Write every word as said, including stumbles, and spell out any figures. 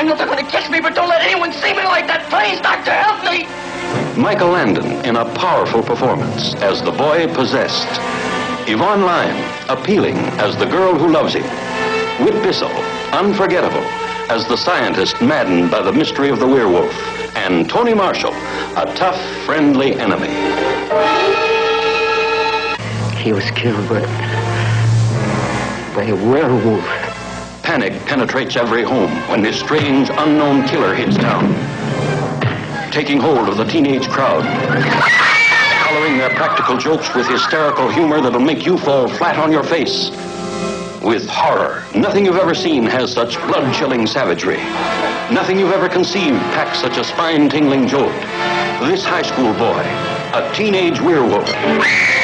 I know they're going to catch me, but don't let anyone see me like that. Please, Doctor, help me. Michael Landon in a powerful performance as the boy possessed. Yvonne Lyne, appealing as the girl who loves him. Whit Bissell, unforgettable as the scientist maddened by the mystery of the werewolf. And Tony Marshall, a tough, friendly enemy. He was killed by, by a werewolf. Panic penetrates every home when this strange, unknown killer hits town. Taking hold of the teenage crowd. Coloring their practical jokes with hysterical humor that'll make you fall flat on your face. With horror, nothing you've ever seen has such blood-chilling savagery. Nothing you've ever conceived packs such a spine-tingling jolt. This high school boy, a teenage werewolf.